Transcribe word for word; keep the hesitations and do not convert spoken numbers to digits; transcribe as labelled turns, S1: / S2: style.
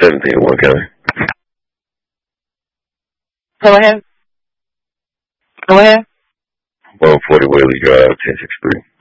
S1: seventeen oh one County.
S2: Go ahead. Go ahead.
S1: one forty Whaley Drive, ten sixty-three.